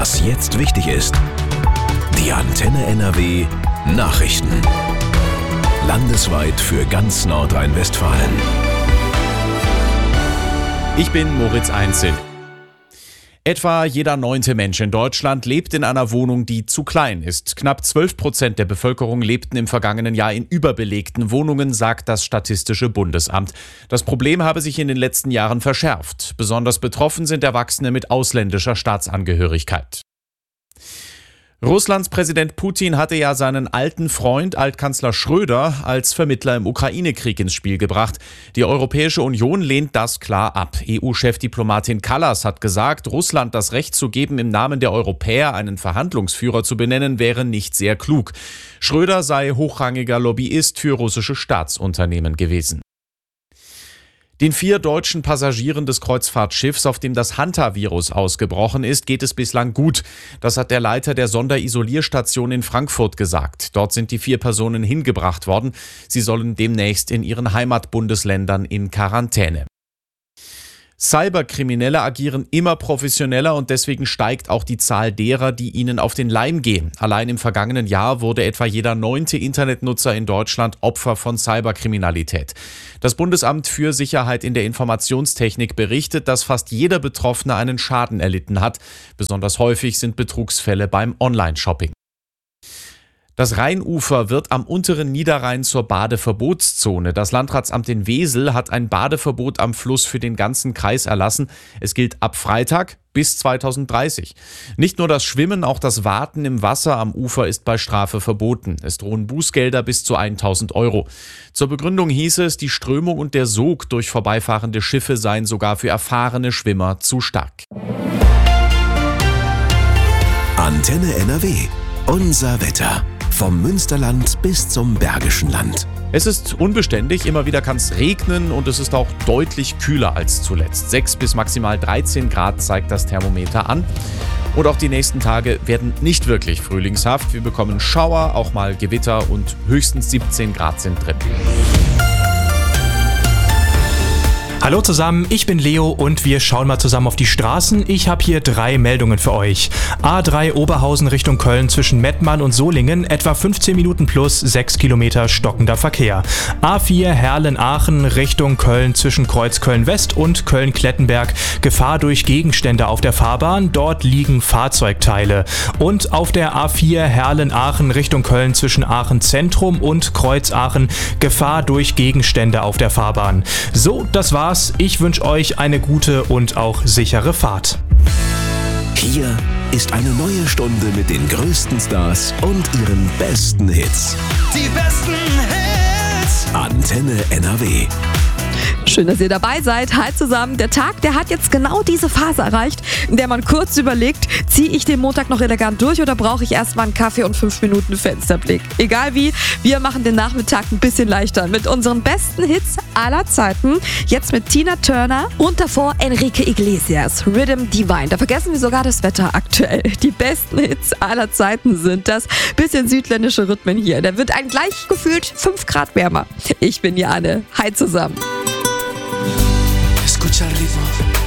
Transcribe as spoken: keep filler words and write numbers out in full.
Was jetzt wichtig ist. Die Antenne N R W Nachrichten. Landesweit für ganz Nordrhein-Westfalen. Ich bin Moritz Einzel. Etwa jeder neunte Mensch in Deutschland lebt in einer Wohnung, die zu klein ist. Knapp zwölf Prozent der Bevölkerung lebten im vergangenen Jahr in überbelegten Wohnungen, sagt das Statistische Bundesamt. Das Problem habe sich in den letzten Jahren verschärft. Besonders betroffen sind Erwachsene mit ausländischer Staatsangehörigkeit. Russlands Präsident Putin hatte ja seinen alten Freund, Altkanzler Schröder, als Vermittler im Ukraine-Krieg ins Spiel gebracht. Die Europäische Union lehnt das klar ab. E U-Chefdiplomatin Kallas hat gesagt, Russland das Recht zu geben, im Namen der Europäer einen Verhandlungsführer zu benennen, wäre nicht sehr klug. Schröder sei hochrangiger Lobbyist für russische Staatsunternehmen gewesen. Den vier deutschen Passagieren des Kreuzfahrtschiffs, auf dem das Hantavirus ausgebrochen ist, geht es bislang gut. Das hat der Leiter der Sonderisolierstation in Frankfurt gesagt. Dort sind die vier Personen hingebracht worden. Sie sollen demnächst in ihren Heimatbundesländern in Quarantäne. Cyberkriminelle agieren immer professioneller und deswegen steigt auch die Zahl derer, die ihnen auf den Leim gehen. Allein im vergangenen Jahr wurde etwa jeder neunte Internetnutzer in Deutschland Opfer von Cyberkriminalität. Das Bundesamt für Sicherheit in der Informationstechnik berichtet, dass fast jeder Betroffene einen Schaden erlitten hat. Besonders häufig sind Betrugsfälle beim Online-Shopping. Das Rheinufer wird am unteren Niederrhein zur Badeverbotszone. Das Landratsamt in Wesel hat ein Badeverbot am Fluss für den ganzen Kreis erlassen. Es gilt ab Freitag bis zweitausenddreißig. Nicht nur das Schwimmen, auch das Warten im Wasser am Ufer ist bei Strafe verboten. Es drohen Bußgelder bis zu tausend Euro. Zur Begründung hieß es, die Strömung und der Sog durch vorbeifahrende Schiffe seien sogar für erfahrene Schwimmer zu stark. Antenne N R W. Unser Wetter. Vom Münsterland bis zum Bergischen Land. Es ist unbeständig, immer wieder kann es regnen und es ist auch deutlich kühler als zuletzt. sechs bis maximal dreizehn Grad zeigt das Thermometer an. Und auch die nächsten Tage werden nicht wirklich frühlingshaft. Wir bekommen Schauer, auch mal Gewitter und höchstens siebzehn Grad sind drin. Hallo zusammen, ich bin Leo und wir schauen mal zusammen auf die Straßen. Ich habe hier drei Meldungen für euch. A drei Oberhausen Richtung Köln zwischen Mettmann und Solingen, etwa fünfzehn Minuten plus sechs Kilometer stockender Verkehr. A vier Herlen-Aachen Richtung Köln zwischen Kreuzköln-West und Köln-Klettenberg, Gefahr durch Gegenstände auf der Fahrbahn, dort liegen Fahrzeugteile. Und auf der A vier Herlen-Aachen Richtung Köln zwischen Aachen Zentrum und Kreuz-Aachen, Gefahr durch Gegenstände auf der Fahrbahn. So, das war's. Ich wünsche euch eine gute und auch sichere Fahrt. Hier ist eine neue Stunde mit den größten Stars und ihren besten Hits. Die besten Hits. Antenne N R W. Schön, dass ihr dabei seid. Hi zusammen. Der Tag, der hat jetzt genau diese Phase erreicht, in der man kurz überlegt, ziehe ich den Montag noch elegant durch oder brauche ich erstmal einen Kaffee und fünf Minuten Fensterblick? Egal wie, wir machen den Nachmittag ein bisschen leichter mit unseren besten Hits aller Zeiten. Jetzt mit Tina Turner und davor Enrique Iglesias, Rhythm Divine. Da vergessen wir sogar das Wetter aktuell. Die besten Hits aller Zeiten sind das. Bisschen südländische Rhythmen hier. Da wird ein gleich gefühlt fünf Grad wärmer. Ich bin Jane. Hi zusammen. Escucha el ritmo.